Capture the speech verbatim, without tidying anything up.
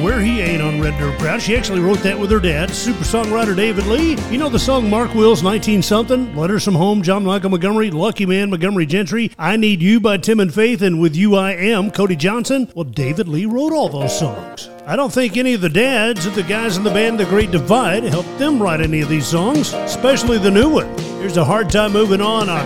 Where He Ain't on Red Dirt Proud. She actually wrote that with her dad, super songwriter David Lee. You know the song Mark Wills, nineteen-something? Letters from Home, John Michael Montgomery, Lucky Man, Montgomery Gentry, I Need You by Tim and Faith, and With You I Am, Cody Johnson. Well, David Lee wrote all those songs. I don't think any of the dads of the guys in the band The Great Divide helped them write any of these songs, especially the new one. Here's A Hard Time Moving On on